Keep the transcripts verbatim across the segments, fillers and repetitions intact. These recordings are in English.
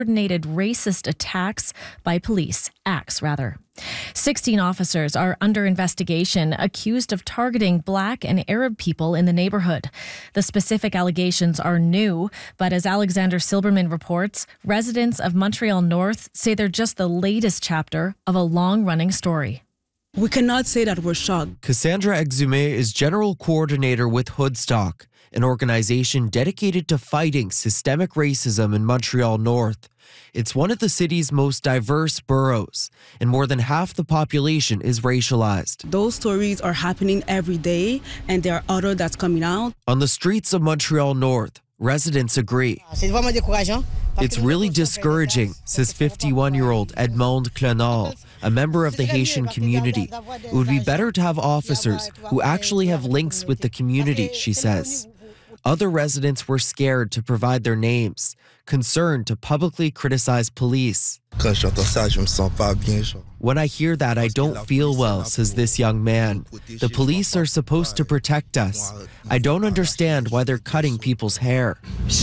coordinated racist attacks by police, acts rather. sixteen officers are under investigation, accused of targeting Black and Arab people in the neighborhood. The specific allegations are new, but as Alexander Silberman reports, residents of Montreal North say they're just the latest chapter of a long-running story. We cannot say that we're shocked. Cassandra Exumé is general coordinator with Hoodstock, an organization dedicated to fighting systemic racism in Montreal North. It's one of the city's most diverse boroughs, and more than half the population is racialized. Those stories are happening every day, and there are others that's coming out. On the streets of Montreal North, residents agree. It's really discouraging, says fifty-one-year-old Edmond Clenal, a member of the Haitian community. It would be better to have officers who actually have links with the community, she says. Other residents were scared to provide their names, concerned to publicly criticize police. When I hear that, I don't feel well, says this young man. The police are supposed to protect us. I don't understand why they're cutting people's hair.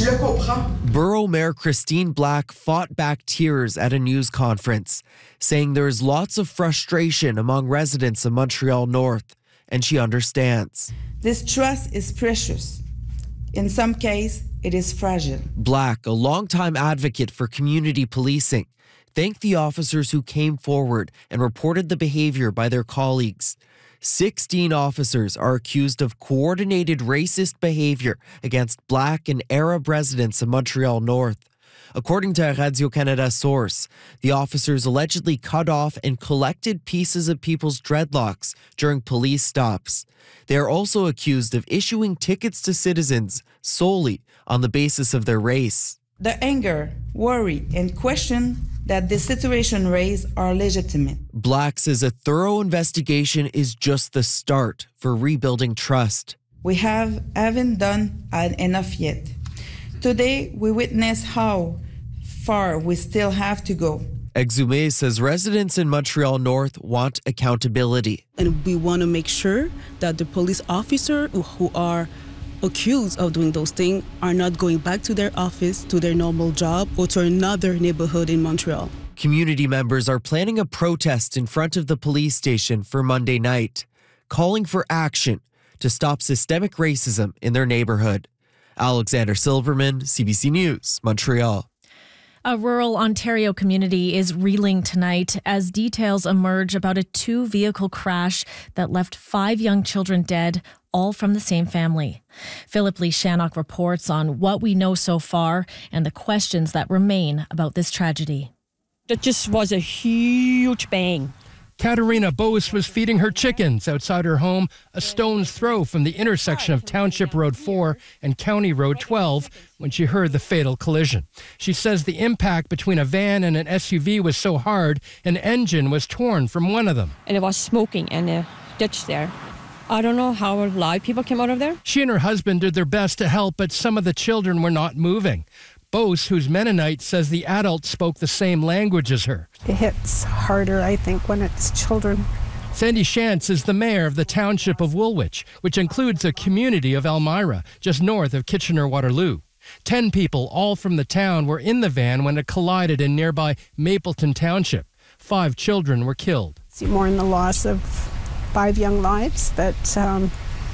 Borough Mayor Christine Black fought back tears at a news conference, saying there is lots of frustration among residents of Montreal North, and she understands. This trust is precious. In some cases, it is fragile. Black, a longtime advocate for community policing, thanked the officers who came forward and reported the behavior by their colleagues. sixteen officers are accused of coordinated racist behavior against Black and Arab residents of Montreal North. According to a Radio-Canada source, the officers allegedly cut off and collected pieces of people's dreadlocks during police stops. They are also accused of issuing tickets to citizens solely on the basis of their race. The anger, worry, and question that the situation raised are legitimate. Black says a thorough investigation is just the start for rebuilding trust. We have haven't done enough yet. Today, we witness how far we still have to go. Exumé says residents in Montreal North want accountability. And we want to make sure that the police officers who are accused of doing those things are not going back to their office, to their normal job, or to another neighborhood in Montreal. Community members are planning a protest in front of the police station for Monday night, calling for action to stop systemic racism in their neighborhood. Alexander Silberman, C B C News, Montreal. A rural Ontario community is reeling tonight as details emerge about a two-vehicle crash that left five young children dead, all from the same family. Philip Lee Shannock reports on what we know so far and the questions that remain about this tragedy. It just was a huge bang. Katerina Bose was feeding her chickens outside her home, a stone's throw from the intersection of Township Road four and County Road twelve, when she heard the fatal collision. She says the impact between a van and an S U V was so hard, an engine was torn from one of them. And it was smoking in a ditch there. I don't know how alive people came out of there. She and her husband did their best to help, but some of the children were not moving. Bose, who's Mennonite, says the adults spoke the same language as her. It hits harder, I think, when it's children. Sandy Shantz is the mayor of the township of Woolwich, which includes a community of Elmira, just north of Kitchener-Waterloo. Ten people, all from the town, were in the van when it collided in nearby Mapleton Township. Five children were killed. See more in the loss of five young lives that um,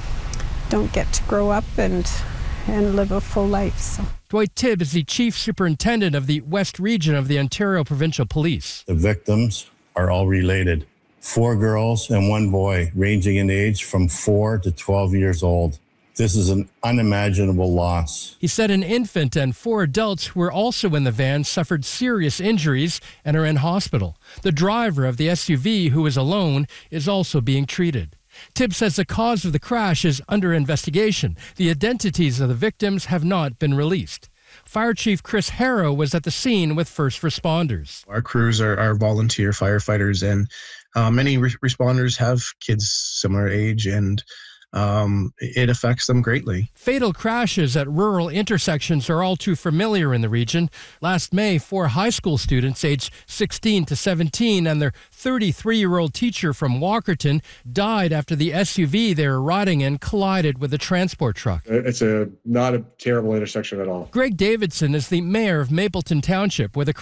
don't get to grow up and and live a full life. So. Dwight Tibb is the chief superintendent of the West Region of the Ontario Provincial Police. The victims are all related. Four girls and one boy, ranging in age from four to twelve years old. This is an unimaginable loss. He said an infant and four adults who were also in the van suffered serious injuries and are in hospital. The driver of the S U V, who is alone, is also being treated. Tibb says the cause of the crash is under investigation. The identities of the victims have not been released. Fire Chief Chris Harrow was at the scene with first responders. Our crews are, are volunteer firefighters, and uh, many re- responders have kids similar age, and Um, it affects them greatly. Fatal crashes at rural intersections are all too familiar in the region. Last May, four high school students aged sixteen to seventeen and their thirty-three-year-old teacher from Walkerton died after the S U V they were riding in collided with a transport truck. It's a not a terrible intersection at all. Greg Davidson is the mayor of Mapleton Township, where the